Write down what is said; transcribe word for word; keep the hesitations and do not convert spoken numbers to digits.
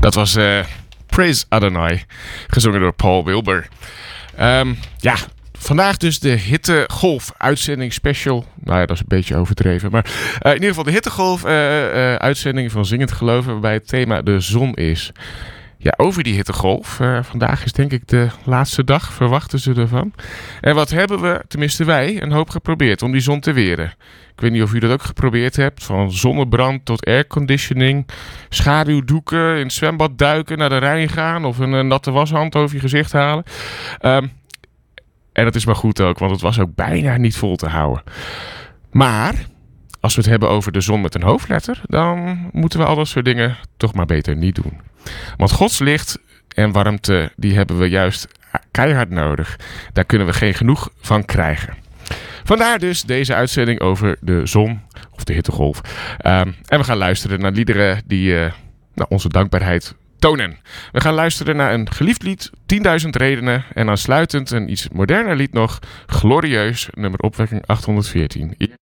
Dat was uh, Praise Adonai, gezongen door Paul Wilbur. Um, ja, vandaag dus de Hittegolf uitzending special. Nou ja, dat is een beetje overdreven. Maar uh, in ieder geval de Hittegolf uh, uh, uitzending van Zingend Geloven, waarbij het thema de zon is. Ja, over die hittegolf. Uh, vandaag is denk ik de laatste dag, verwachten ze ervan. En wat hebben we, tenminste wij, een hoop geprobeerd om die zon te weren. Ik weet niet of u dat ook geprobeerd hebt. Van zonnebrand tot airconditioning, schaduwdoeken, in het zwembad duiken, naar de Rijn gaan of een, een natte washand over je gezicht halen. Um, en dat is maar goed ook, want het was ook bijna niet vol te houden. Maar als we het hebben over de zon met een hoofdletter, dan moeten we al dat soort dingen toch maar beter niet doen. Want Gods licht en warmte, die hebben we juist keihard nodig. Daar kunnen we geen genoeg van krijgen. Vandaar dus deze uitzending over de zon, of de hittegolf. Um, en we gaan luisteren naar liederen die uh, nou, onze dankbaarheid tonen. We gaan luisteren naar een geliefd lied, tienduizend redenen. En aansluitend een iets moderner lied nog, Glorieus, nummer opwekking achthonderdveertien.